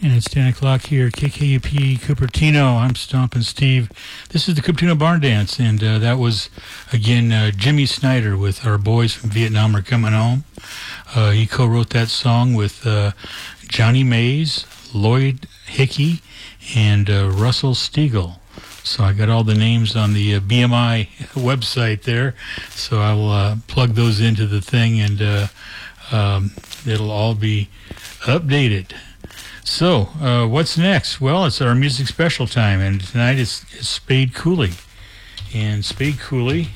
And it's 10 o'clock here at KKUP Cupertino. I'm Stompin' Steve. This is the Cupertino Barn Dance, and that was, again, Jimmy Snyder with Our Boys from Vietnam Are Coming Home. He co-wrote that song with Johnny Mays, Lloyd Hickey, and Russell Stiegel. So I got all the names on the BMI website there, so I will plug those into the thing, and it'll all be updated. So, what's next? Well, it's our music special time, and tonight it's Spade Cooley. And Spade Cooley,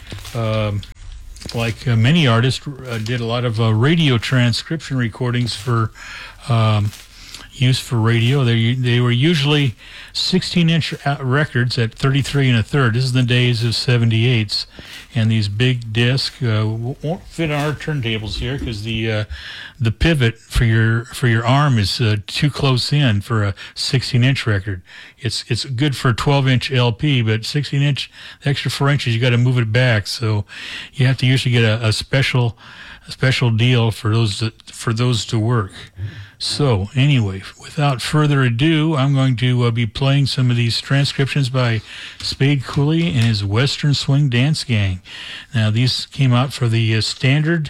like many artists, did a lot of radio transcription recordings for use for radio. They were usually 16-inch records at 33 1/3. This is the days of 78s, and these big discs won't fit on our turntables here because the pivot for your arm is too close in for a 16-inch record. It's good for a 12-inch LP, but 16-inch, the extra 4 inches, you got to move it back. So you have to usually get a special deal for those to work. So, anyway, without further ado, I'm going to be playing some of these transcriptions by Spade Cooley and his Western Swing Dance Gang. Now, these came out for the standard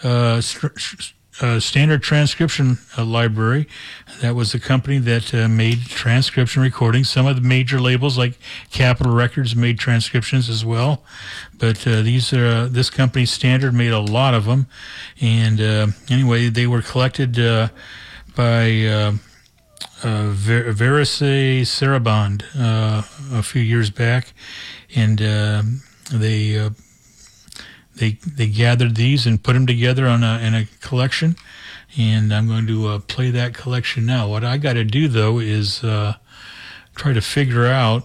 transcription library. That was the company that made transcription recordings. Some of the major labels like Capitol Records made transcriptions as well. But this company, Standard, made a lot of them. And anyway, they were collected by Verise Sarabande a few years back, and they gathered these and put them together in a collection, and I'm going to play that collection now. What I got to do though is try to figure out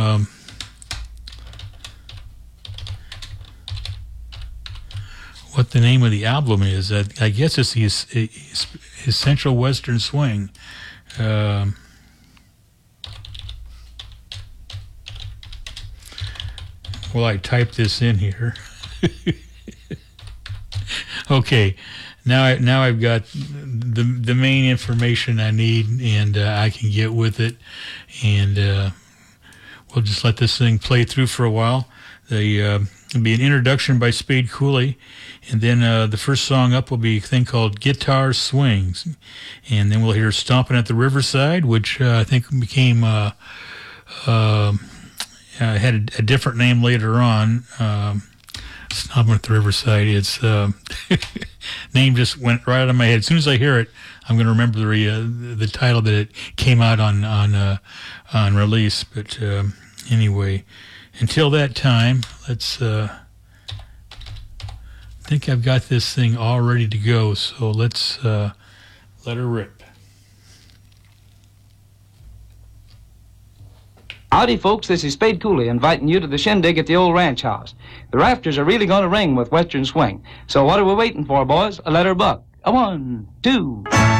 what the name of the album is. I guess it's the Essential Western Swing. Well, I typed this in here. Okay, now I've got the main information I need, and I can get with it, and we'll just let this thing play through for a while. It'll be an introduction by Spade Cooley, and then the first song up will be a thing called Guitar Swings, and then we'll hear Stompin' at the Riverside, which I think became had a different name later on. Stompin' at the Riverside. It's name just went right out of my head. As soon as I hear it, I'm going to remember the title that it came out on release. But anyway, until that time, let's. I think I've got this thing all ready to go. So let's let her rip. Howdy, folks. This is Spade Cooley inviting you to the shindig at the old ranch house. The rafters are really going to ring with Western Swing. So what are we waiting for, boys? Let her buck. A 1, 2...